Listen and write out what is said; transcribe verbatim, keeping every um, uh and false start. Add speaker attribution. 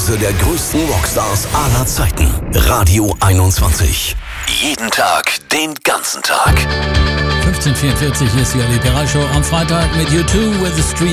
Speaker 1: Zuhause der größten Rockstars aller Zeiten. Radio einundzwanzig. Jeden Tag, den ganzen Tag.
Speaker 2: fünfzehn Uhr vierundvierzig ist die Ali Perra Show am Freitag mit U zwei with the Street